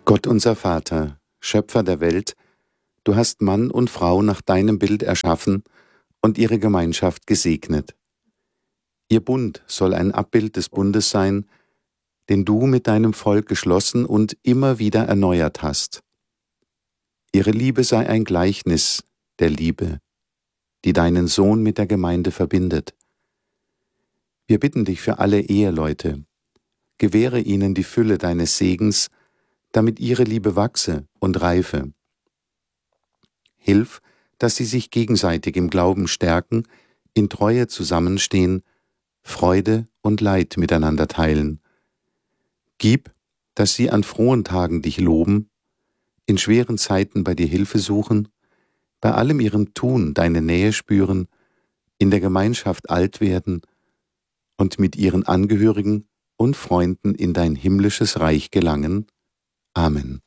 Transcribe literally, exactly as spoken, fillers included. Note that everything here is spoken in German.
Gott unser Vater, Schöpfer der Welt, du hast Mann und Frau nach deinem Bild erschaffen und ihre Gemeinschaft gesegnet. Ihr Bund soll ein Abbild des Bundes sein, den du mit deinem Volk geschlossen und immer wieder erneuert hast. Ihre Liebe sei ein Gleichnis der Liebe, die deinen Sohn mit der Gemeinde verbindet. Wir bitten dich für alle Eheleute, gewähre ihnen die Fülle deines Segens, damit ihre Liebe wachse und reife. Hilf, dass sie sich gegenseitig im Glauben stärken, in Treue zusammenstehen, Freude und Leid miteinander teilen. Gib, dass sie an frohen Tagen dich loben, in schweren Zeiten bei dir Hilfe suchen, bei allem ihrem Tun deine Nähe spüren, in der Gemeinschaft alt werden und mit ihren Angehörigen und Freunden in dein himmlisches Reich gelangen. Amen.